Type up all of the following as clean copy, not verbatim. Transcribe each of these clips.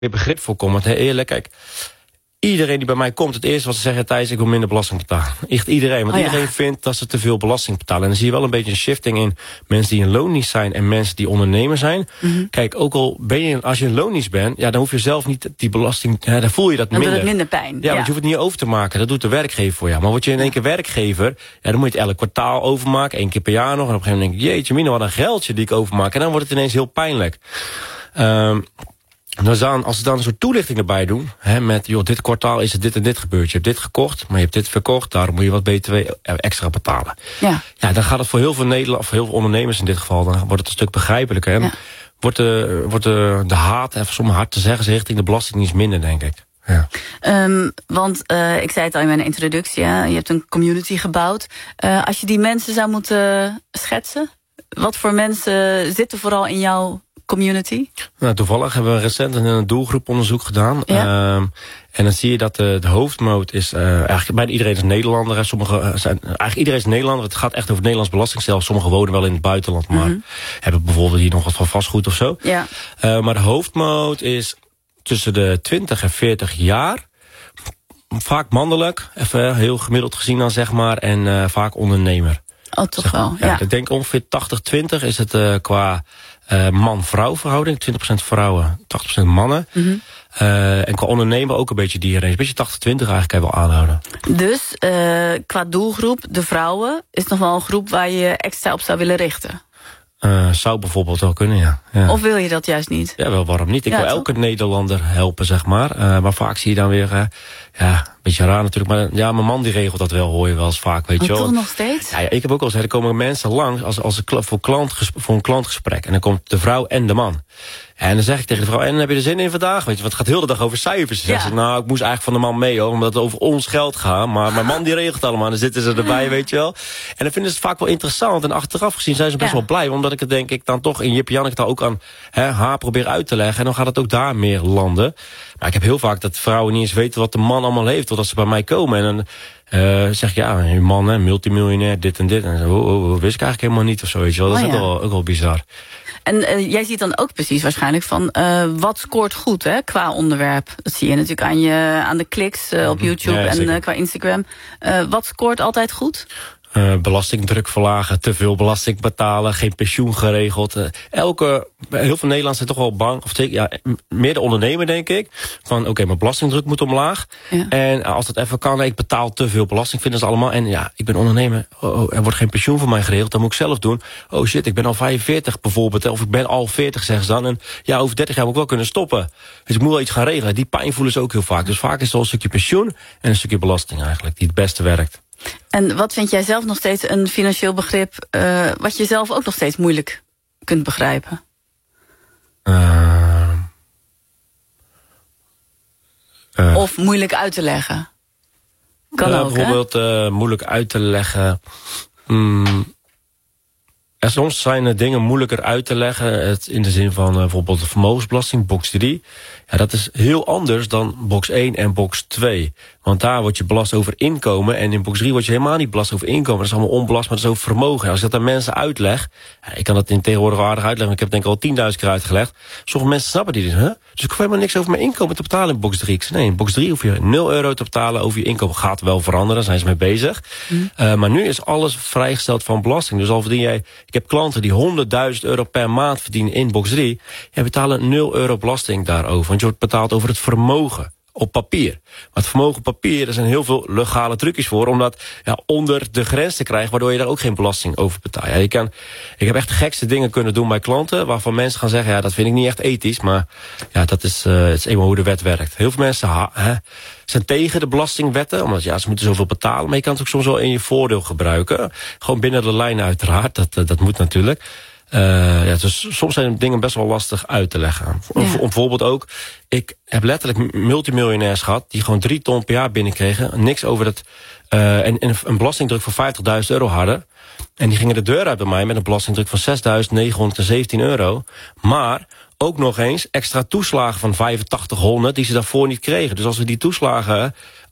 meer begrip voor komt. Want eerlijk, kijk, iedereen die bij mij komt, het eerste wat ze zeggen, Thijs, ik wil minder belasting betalen. Echt iedereen, want iedereen vindt dat ze te veel belasting betalen. En dan zie je wel een beetje een shifting in mensen die in loondienst zijn en mensen die ondernemer zijn. Kijk, ook al ben je, als je in loondienst bent, dan hoef je zelf niet die belasting, dan voel je dat minder. Dan doet het minder pijn. Ja, want je hoeft het niet over te maken, dat doet de werkgever voor jou. Maar word je in één keer werkgever, dan moet je het elk kwartaal overmaken, 1 keer per jaar nog. En op een gegeven moment denk ik, jeetje mina, wat een geldje die ik overmaak. En dan wordt het ineens heel pijnlijk. Als ze dan een soort toelichting erbij doen, met, joh, dit kwartaal is er dit en dit gebeurd. Je hebt dit gekocht, maar je hebt dit verkocht, daarom moet je wat BTW extra betalen. Ja, dan gaat het voor heel veel Nederlanders, of heel veel ondernemers in dit geval, dan wordt het een stuk begrijpelijker. En wordt de haat, even sommige hard te zeggen, richting de belastingdienst minder, denk ik. Ja. Want ik zei het al in mijn introductie, je hebt een community gebouwd. Als je die mensen zou moeten schetsen, wat voor mensen zitten vooral in jouw community? Nou, toevallig hebben we recent een doelgroeponderzoek gedaan. Ja. En dan zie je dat de hoofdmoot is eigenlijk bijna iedereen is Nederlander. Eigenlijk iedereen is Nederlander. Het gaat echt over het Nederlands belastingstelsel. Sommigen wonen wel in het buitenland, maar hebben bijvoorbeeld hier nog wat van vastgoed of zo. Ja. Maar de hoofdmoot is tussen de 20 en 40 jaar. Vaak mannelijk, even heel gemiddeld gezien dan zeg maar. En vaak ondernemer. Oh, toch wel, ja. Ik denk ongeveer 80-20 is het qua man-vrouw verhouding. 20% vrouwen, 80% mannen. En qua ondernemer ook een beetje die range. Een beetje 80-20 eigenlijk kan je wel aanhouden. Dus qua doelgroep, de vrouwen, is nog wel een groep waar je extra op zou willen richten? Zou bijvoorbeeld wel kunnen, ja. Of wil je dat juist niet? Ja, wel, waarom niet? Ik wil elke Nederlander helpen, zeg maar. Maar vaak zie je dan weer, een beetje raar natuurlijk. Maar ja, mijn man die regelt dat wel, hoor je wel eens vaak, weet je wel. Toch nog steeds? Ja, ik heb ook al gezegd, er komen mensen langs voor een klantgesprek. En dan komt de vrouw en de man. En dan zeg ik tegen de vrouw, en heb je er zin in vandaag? Weet je, want het gaat heel de dag over cijfers. Dan zegt ze, nou, ik moest eigenlijk van de man mee, hoor, omdat het over ons geld gaat. Maar mijn man die regelt allemaal, dan zitten ze erbij, weet je wel. En dan vinden ze het vaak wel interessant. En achteraf gezien zijn ze best wel blij, omdat ik het denk ik dan toch in Jip Janneke daar ook aan haar probeer uit te leggen. En dan gaat het ook daar meer landen. Maar ik heb heel vaak dat vrouwen niet eens weten wat de man allemaal heeft, totdat ze bij mij komen. En dan zeg ik, ja, je man, multimiljonair, dit en dit. En zo, wist ik eigenlijk helemaal niet of zo, weet je wel. Dat is ook wel bizar. En jij ziet dan ook precies waarschijnlijk van wat scoort goed qua onderwerp. Dat zie je natuurlijk aan de kliks op YouTube en qua Instagram. Wat scoort altijd goed? Belastingdruk verlagen, te veel belasting betalen, geen pensioen geregeld. Heel veel Nederlanders zijn toch wel bang, of meer de ondernemer denk ik, van oké, mijn belastingdruk moet omlaag. Ja. En als dat even kan, ik betaal te veel belasting, vinden ze allemaal. En ja, ik ben ondernemer, er wordt geen pensioen voor mij geregeld, dat moet ik zelf doen. Oh shit, ik ben al 45 bijvoorbeeld, of ik ben al 40 zeggen ze dan. En ja, over 30 jaar moet ik wel kunnen stoppen. Dus ik moet wel iets gaan regelen. Die pijn voelen ze ook heel vaak. Dus vaak is het wel een stukje pensioen en een stukje belasting eigenlijk, die het beste werkt. En wat vind jij zelf nog steeds een financieel begrip wat je zelf ook nog steeds moeilijk kunt begrijpen? Of moeilijk uit te leggen? Kan ook, bijvoorbeeld moeilijk uit te leggen. Soms zijn dingen moeilijker uit te leggen. In de zin van bijvoorbeeld de vermogensbelasting, box 3. Ja, dat is heel anders dan box 1 en box 2. Want daar word je belast over inkomen. En in box 3 word je helemaal niet belast over inkomen. Dat is allemaal onbelast, maar dat is over vermogen. Als ik dat aan mensen uitleg. Ik kan dat in tegenwoordig aardig uitleggen. Ik heb het denk ik al 10.000 keer uitgelegd. Sommige mensen snappen die dus. Dus ik hoef helemaal niks over mijn inkomen te betalen in box 3. Ik zeg, nee, in box 3 hoef je 0 euro te betalen over je inkomen. Gaat wel veranderen, daar zijn ze mee bezig. Maar nu is alles vrijgesteld van belasting. Dus al verdien jij... Ik heb klanten die 100.000 euro per maand verdienen in box 3. Jij betalen 0 euro belasting daarover. Want je wordt betaald over het vermogen. Op papier. Maar het vermogen op papier, er zijn heel veel legale trucjes voor om dat onder de grens te krijgen, waardoor je daar ook geen belasting over betaalt. Ja, ik heb echt de gekste dingen kunnen doen bij klanten, waarvan mensen gaan zeggen, ja, dat vind ik niet echt ethisch, maar ja, dat is, het is eenmaal hoe de wet werkt. Heel veel mensen zijn tegen de belastingwetten, omdat ze moeten zoveel betalen, maar je kan het ook soms wel in je voordeel gebruiken. Gewoon binnen de lijn uiteraard, dat moet natuurlijk. Dus soms zijn dingen best wel lastig uit te leggen. Bijvoorbeeld ook, ik heb letterlijk multimiljonairs gehad die gewoon 3 ton per jaar binnenkregen. Niks over het en een belastingdruk van €50.000 hadden. En die gingen de deur uit bij mij met een belastingdruk van €6.917. Maar ook nog eens extra toeslagen van 8500 die ze daarvoor niet kregen. Dus als we die toeslagen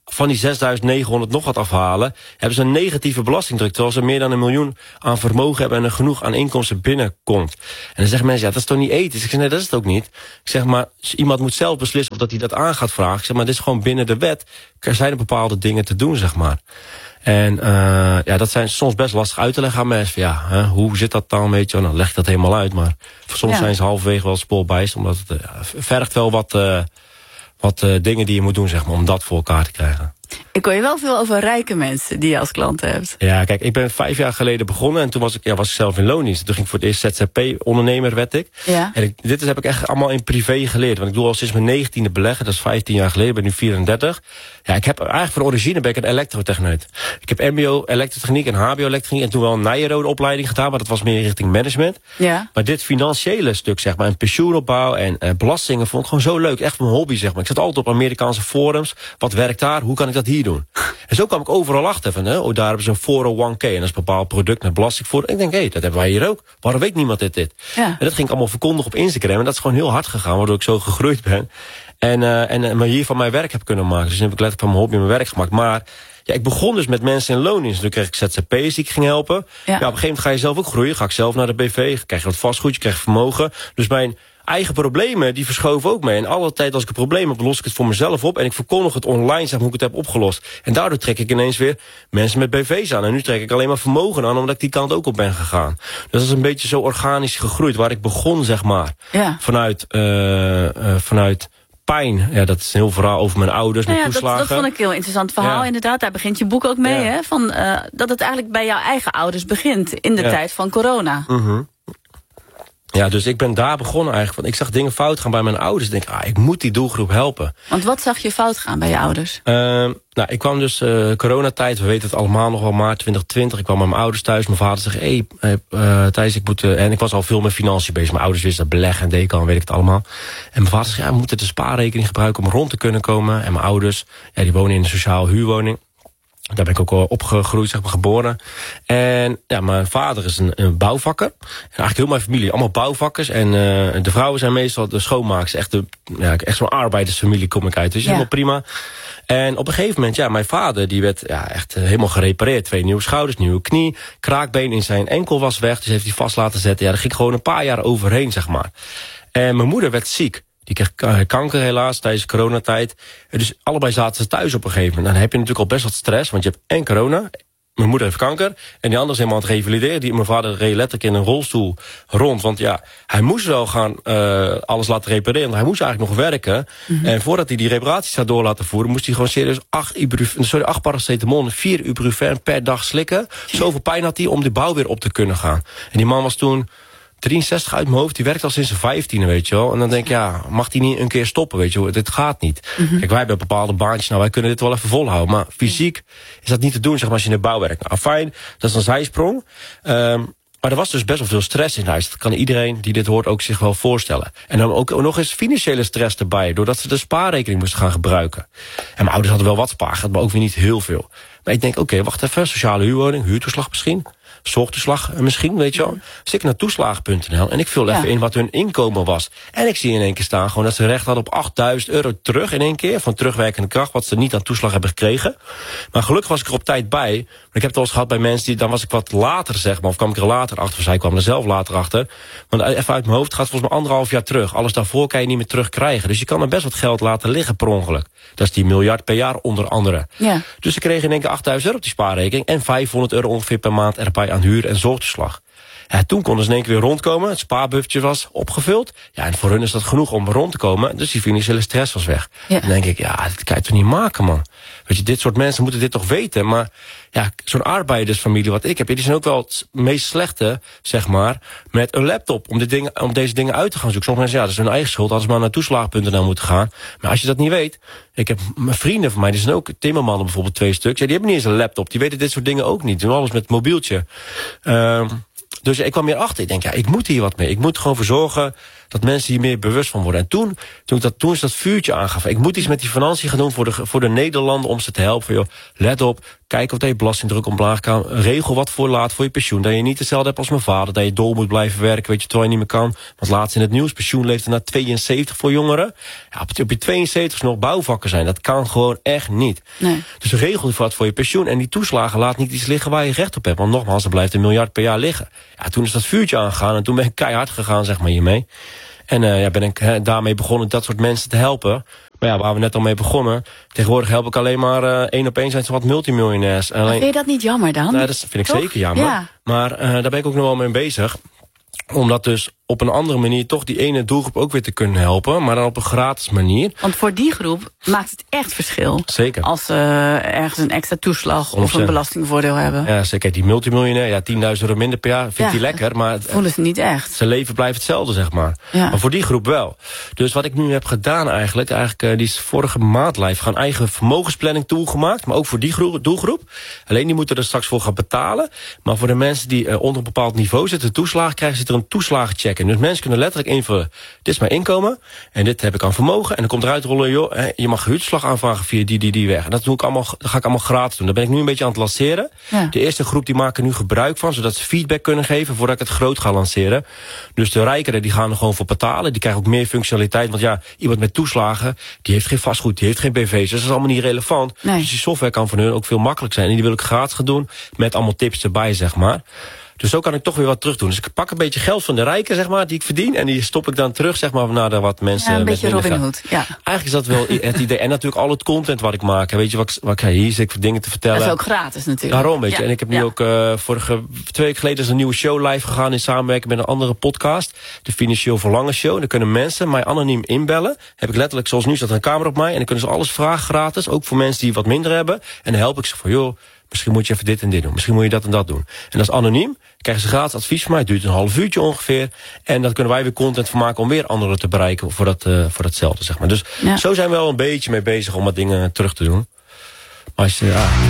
van die 6.900 nog wat afhalen, hebben ze een negatieve belastingdruk, terwijl ze meer dan 1 miljoen aan vermogen hebben en er genoeg aan inkomsten binnenkomt. En dan zeggen mensen, ja, dat is toch niet ethisch? Ik zeg, nee, dat is het ook niet. Ik zeg, maar iemand moet zelf beslissen of dat hij dat aan gaat vragen. Ik zeg, maar dit is gewoon binnen de wet. Er zijn er bepaalde dingen te doen, zeg maar. En dat zijn soms best lastig uit te leggen aan mensen. Ja, hoe zit dat dan, weet je? Nou, dan leg ik dat helemaal uit, maar soms zijn ze halverwege wel spoorbijst, omdat het vergt wel wat dingen die je moet doen, zeg maar, om dat voor elkaar te krijgen. Ik hoor je wel veel over rijke mensen die je als klant hebt. Ja, kijk, ik ben 5 jaar geleden begonnen en toen was ik zelf in loondienst. Toen ging ik voor het eerst ZZP-ondernemer, werd ik. Ja. En dit heb ik echt allemaal in privé geleerd. Want ik doe al sinds mijn 19e beleggen, dat is 15 jaar geleden, ik ben nu 34. Ja, ik heb eigenlijk voor origine ben ik een elektrotechneut. Ik heb mbo elektrotechniek en hbo elektrotechniek en toen wel een Nijrode opleiding gedaan, maar dat was meer richting management. Ja. Maar dit financiële stuk, zeg maar, en pensioenopbouw en belastingen vond ik gewoon zo leuk. Echt mijn hobby, zeg maar. Ik zat altijd op Amerikaanse forums. Wat werkt daar? Hoe kan ik dat hier doen? En zo kwam ik overal achter van, daar hebben ze een 401k en dat is een bepaald product met belastingvoordeel. Ik denk, dat hebben wij hier ook. Waarom weet niemand dit? Ja. En dat ging ik allemaal verkondigen op Instagram en dat is gewoon heel hard gegaan, waardoor ik zo gegroeid ben. En hier van mijn werk heb kunnen maken. Dus nu heb ik letterlijk van mijn hobby mijn werk gemaakt. Maar ja, ik begon dus met mensen in loondienst. Toen kreeg ik ZZP'ers die ik ging helpen. Ja. Op een gegeven moment ga je zelf ook groeien. Ga ik zelf naar de BV, krijg je wat vastgoed, je krijgt vermogen. Dus mijn eigen problemen, die verschoven ook mee. En alle tijd als ik een probleem heb, los ik het voor mezelf op. En ik verkondig het online, zeg maar, hoe ik het heb opgelost. En daardoor trek ik ineens weer mensen met BV's aan. En nu trek ik alleen maar vermogen aan, omdat ik die kant ook op ben gegaan. Dus dat is een beetje zo organisch gegroeid. Waar ik begon, zeg maar, vanuit pijn. Ja, dat is een heel verhaal over mijn ouders, met toeslagen. Dat vond ik een heel interessant verhaal, inderdaad. Daar begint je boek ook mee, hè? Van, dat het eigenlijk bij jouw eigen ouders begint in de tijd van corona. Ja, dus ik ben daar begonnen eigenlijk. Want ik zag dingen fout gaan bij mijn ouders. Ik denk, ik moet die doelgroep helpen. Want wat zag je fout gaan bij je ouders? Ik kwam dus coronatijd, we weten het allemaal nog wel, maart 2020. Ik kwam bij mijn ouders thuis. Mijn vader zegt, Thijs, ik moet... en ik was al veel met financiën bezig. Mijn ouders wisten dat beleggen en deed al, weet ik het allemaal. En mijn vader zegt, we moeten de spaarrekening gebruiken om rond te kunnen komen. En mijn ouders, die wonen in een sociaal huurwoning. Daar ben ik ook al opgegroeid, zeg maar, geboren. En ja, mijn vader is een bouwvakker. En eigenlijk heel mijn familie, allemaal bouwvakkers. En de vrouwen zijn meestal de schoonmakers. Echt zo'n arbeidersfamilie kom ik uit. Dus helemaal prima. En op een gegeven moment, mijn vader, die werd echt helemaal gerepareerd. 2 nieuwe schouders, nieuwe knie. Kraakbeen in zijn enkel was weg. Dus heeft hij vast laten zetten. Ja, daar ging gewoon een paar jaar overheen, zeg maar. En mijn moeder werd ziek. Die kreeg kanker helaas tijdens de coronatijd. Dus allebei zaten ze thuis op een gegeven moment. Dan heb je natuurlijk al best wat stress, want je hebt en corona. Mijn moeder heeft kanker en die andere is helemaal aan het revalideren. Mijn vader reed letterlijk in een rolstoel rond. Want hij moest wel gaan alles laten repareren. Want hij moest eigenlijk nog werken. En voordat hij die reparaties zou door laten voeren, moest hij gewoon serieus 8 paracetamol en 4 ibuprofen per dag slikken. Zoveel pijn had hij om de bouw weer op te kunnen gaan. En die man was toen 63 uit mijn hoofd, die werkt al sinds zijn 15e, weet je wel. En dan denk ik, mag die niet een keer stoppen, weet je wel. Dit gaat niet. Kijk, wij hebben bepaalde baantjes, wij kunnen dit wel even volhouden. Maar fysiek is dat niet te doen, zeg maar, als je in de bouw werkt. Fijn, dat is een zijsprong. Maar er was dus best wel veel stress in huis. Dat kan iedereen die dit hoort ook zich wel voorstellen. En dan ook nog eens financiële stress erbij, doordat ze de spaarrekening moesten gaan gebruiken. En mijn ouders hadden wel wat spaargeld, maar ook weer niet heel veel. Maar ik denk, oké, wacht even, sociale huurwoning, huurtoeslag misschien, zorgtoeslag misschien, weet je wel. Dus ik naar toeslagen.nl en ik vul even in wat hun inkomen was. En ik zie in één keer staan gewoon dat ze recht hadden op €8.000 terug in één keer, van terugwerkende kracht, wat ze niet aan toeslag hebben gekregen. Maar gelukkig was ik er op tijd bij. Maar ik heb het al eens gehad bij mensen, dan was ik wat later, zeg maar, of kwam ik er later achter, of zij kwam er zelf later achter. Want even uit mijn hoofd gaat volgens mij 1,5 jaar terug. Alles daarvoor kan je niet meer terugkrijgen. Dus je kan er best wat geld laten liggen per ongeluk. Dat is die miljard per jaar onder andere. Ja. Dus ik kreeg in één keer €8.000 op die spaarrekening en €500 ongeveer per maand erbij aan huur en zorgtoeslag. Ja, toen konden ze in één keer weer rondkomen. Het spaarbuffertje was opgevuld. Ja, en voor hun is dat genoeg om rond te komen. Dus die financiële stress was weg. Ja. Dan denk ik, dit kan je toch niet maken, man. Weet je, dit soort mensen moeten dit toch weten. Maar ja, zo'n arbeidersfamilie wat ik heb, die zijn ook wel het meest slechte, zeg maar, met een laptop om deze dingen uit te gaan zoeken. Sommige mensen, dat is hun eigen schuld, hadden ze maar naar toeslagen.nl moeten gaan. Maar als je dat niet weet, ik heb mijn vrienden van mij, die zijn ook timmermannen bijvoorbeeld 2 stuks. Ja, die hebben niet eens een laptop, die weten dit soort dingen ook niet. Die doen alles met het mobieltje. Dus ik kwam meer achter. Ik denk, ik moet hier wat mee. Ik moet gewoon voor zorgen dat mensen hier meer bewust van worden. En toen is dat vuurtje aangaf. Ik moet iets met die financiën gaan doen voor de Nederlanden om ze te helpen. Joh, let op, kijk of je belastingdruk omlaag kan. Regel wat voor laat voor je pensioen. Dat je niet hetzelfde hebt als mijn vader. Dat je door moet blijven werken, weet je, terwijl je niet meer kan. Want laatst in het nieuws, pensioenleeftijd naar 72 voor jongeren. Ja, op je 72 nog bouwvakker zijn. Dat kan gewoon echt niet. Nee. Dus regel wat voor je pensioen. En die toeslagen laat niet iets liggen waar je recht op hebt. Want nogmaals, er blijft $1 miljard per jaar liggen. Ja, toen is dat vuurtje aangegaan. En toen ben ik keihard gegaan, zeg maar, hiermee. En ben ik daarmee begonnen dat soort mensen te helpen. Maar ja, waar we net al mee begonnen. Tegenwoordig help ik alleen maar 1 op 1 zijn ze wat multimiljonairs. Vind je dat niet jammer dan? Nou, dat vind ik zeker jammer. Ja. Maar daar ben ik ook nog wel mee bezig. Om dat dus op een andere manier toch die ene doelgroep ook weer te kunnen helpen. Maar dan op een gratis manier. Want voor die groep maakt het echt verschil. Zeker. Als ze ergens een extra toeslag of een belastingvoordeel hebben. Ja, zeker. Die multimiljonair, ja, €10.000 minder per jaar vindt hij lekker. Maar voelen ze niet echt. Zijn leven blijft hetzelfde, zeg maar. Ja. Maar voor die groep wel. Dus wat ik nu heb gedaan eigenlijk die is vorige maand live gaan eigen vermogensplanning toegemaakt. Maar ook voor die doelgroep. Alleen die moeten er straks voor gaan betalen. Maar voor de mensen die onder een bepaald niveau zitten, toeslagen krijgen, zit er een toeslagencheck in. Dus mensen kunnen letterlijk invullen, dit is mijn inkomen en dit heb ik aan vermogen. En dan komt eruit rollen, joh, je mag huurtoeslag aanvragen via die weg. En dat ga ik allemaal gratis doen. Dat ben ik nu een beetje aan het lanceren. Ja. De eerste groep die maken nu gebruik van, zodat ze feedback kunnen geven voordat ik het groot ga lanceren. Dus de rijkeren die gaan er gewoon voor betalen. Die krijgen ook meer functionaliteit. Want ja, iemand met toeslagen, die heeft geen vastgoed, die heeft geen BV's. Dus dat is allemaal niet relevant. Nee. Dus die software kan voor hun ook veel makkelijk zijn. En die wil ik gratis gaan doen, met allemaal tips erbij, zeg maar. Dus zo kan ik toch weer wat terug doen. Dus ik pak een beetje geld van de rijken, zeg maar, die ik verdien. En die stop ik dan terug, zeg maar, naar de wat mensen. Ja, een beetje Robin Hood, ja. Eigenlijk is dat wel het idee. En natuurlijk al het content wat ik maak. Weet je, wat hier zit ik voor dingen te vertellen. Dat is ook gratis natuurlijk. Daarom, weet je. Ja. En ik heb nu ook vorige 2 weken geleden is een nieuwe show live gegaan in samenwerking met een andere podcast. De Financieel Verlangen Show. En dan kunnen mensen mij anoniem inbellen. Heb ik letterlijk, zoals nu staat er een camera op mij. En dan kunnen ze alles vragen gratis. Ook voor mensen die wat minder hebben. En dan help ik ze van, joh, misschien moet je even dit en dit doen. Misschien moet je dat en dat doen. En dat is anoniem. Krijgen ze gratis advies van mij. Het duurt een half uurtje ongeveer. En dan kunnen wij weer content van maken om weer anderen te bereiken voor datzelfde, zeg maar. Dus zo zijn we wel een beetje mee bezig om wat dingen terug te doen. Maar als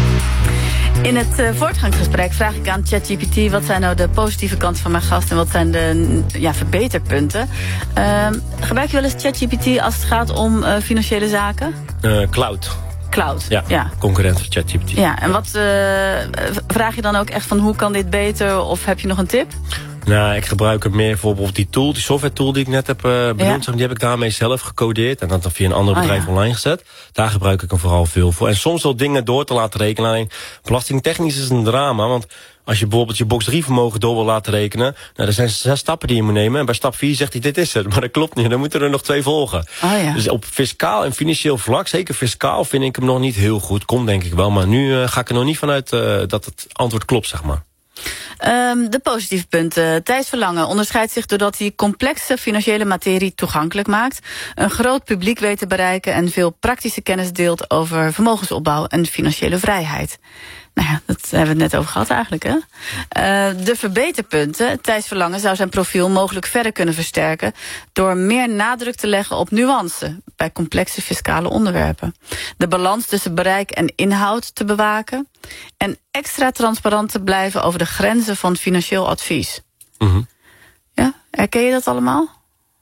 In het voortgangsgesprek vraag ik aan ChatGPT, wat zijn nou de positieve kanten van mijn gast en wat zijn de verbeterpunten. Gebruik je wel eens ChatGPT als het gaat om financiële zaken? Cloud. Ja. Concurrent van ChatGPT. Ja, en wat vraag je dan ook echt van hoe kan dit beter of heb je nog een tip? Nou, ik gebruik hem meer voor bijvoorbeeld die software tool die ik net heb benoemd. Die heb ik daarmee zelf gecodeerd en dat dan via een ander bedrijf online gezet. Daar gebruik ik hem vooral veel voor. En soms wel dingen door te laten rekenen. Alleen belastingtechnisch is het een drama, want als je bijvoorbeeld je box 3 vermogen door wil laten rekenen, nou, er zijn 6 stappen die je moet nemen. En bij stap 4 zegt hij, dit is het. Maar dat klopt niet. Dan moeten er nog 2 volgen. Dus op fiscaal en financieel vlak, zeker fiscaal, vind ik hem nog niet heel goed. Komt denk ik wel. Maar nu ga ik er nog niet vanuit dat het antwoord klopt, zeg maar. De positieve punten. Thijs Verlangen onderscheidt zich doordat hij complexe financiële materie toegankelijk maakt, een groot publiek weet te bereiken en veel praktische kennis deelt over vermogensopbouw en financiële vrijheid. Nou ja, dat hebben we het net over gehad eigenlijk, hè? De verbeterpunten. Thijs Verlangen zou zijn profiel mogelijk verder kunnen versterken door meer nadruk te leggen op nuance bij complexe fiscale onderwerpen. De balans tussen bereik en inhoud te bewaken en extra transparant te blijven over de grenzen van financieel advies. Mm-hmm. Ja, herken je dat allemaal?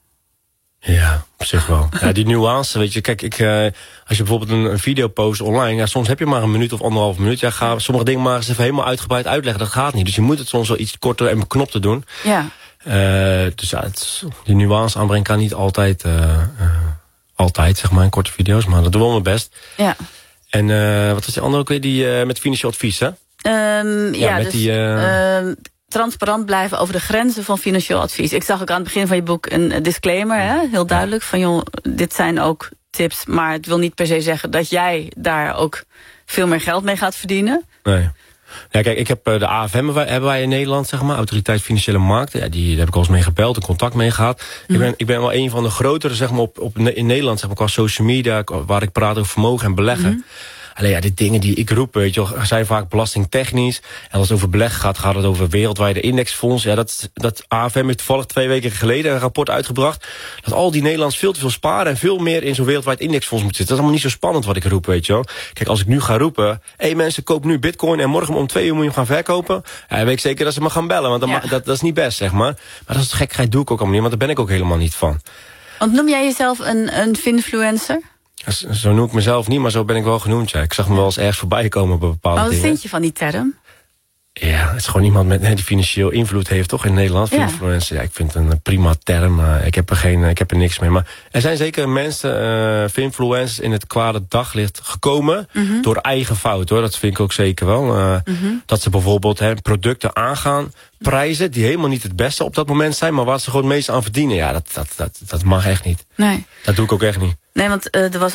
Ja, op zich wel. Ja, die nuance, weet je. Kijk, als je bijvoorbeeld een video post online, soms heb je maar 1 minuut of 1,5 minuut. Ja, ga sommige dingen maar eens even helemaal uitgebreid uitleggen. Dat gaat niet. Dus je moet het soms wel iets korter en beknopter doen. Ja. Dus die nuance aanbrengen kan niet altijd, zeg maar, in korte video's. Maar dat doen we wel mijn best. Ja. En wat was die andere ook weer? Die met financieel advies, hè? Transparant blijven over de grenzen van financieel advies. Ik zag ook aan het begin van je boek een disclaimer, hè? Heel duidelijk, van joh, dit zijn ook tips, maar het wil niet per se zeggen dat jij daar ook veel meer geld mee gaat verdienen. Nee. Ja, kijk, ik heb de AFM hebben wij in Nederland, zeg maar, Autoriteit Financiële Markten. Ja, daar heb ik al eens mee gebeld, een contact mee gehad. Ik ben wel een van de grotere, zeg maar, in Nederland, zeg maar, qua social media, waar ik praat over vermogen en beleggen. Alleen ja, die dingen die ik roep, weet je wel, zijn vaak belastingtechnisch. En als het over beleggen gaat het over wereldwijde indexfonds. Ja, dat AFM heeft toevallig 2 weken geleden een rapport uitgebracht. Dat al die Nederlanders veel te veel sparen en veel meer in zo'n wereldwijd indexfonds moeten zitten. Dat is allemaal niet zo spannend wat ik roep, weet je wel. Kijk, als ik nu ga roepen, mensen, koop nu bitcoin en morgen om 2 uur moet je hem gaan verkopen. Ja, dan weet ik zeker dat ze me gaan bellen, want dat is niet best, zeg maar. Maar dat is gekheid, doe ik ook allemaal niet, want daar ben ik ook helemaal niet van. Want noem jij jezelf een finfluencer? Zo noem ik mezelf niet, maar zo ben ik wel genoemd. Ja. Ik zag me wel eens ergens voorbij komen op bepaalde dingen. Wat vind je van die term? Ja, het is gewoon iemand die financieel invloed heeft, toch? In Nederland, influencer. Ja, ik vind het een prima term. Ik heb er niks mee. Maar er zijn zeker mensen, influencers, in het kwade daglicht gekomen door eigen fout, hoor. Dat vind ik ook zeker wel. Dat ze bijvoorbeeld producten aangaan, prijzen die helemaal niet het beste op dat moment zijn, maar waar ze gewoon het meest aan verdienen. Ja, dat mag echt niet. Nee. Dat doe ik ook echt niet. Nee, want er was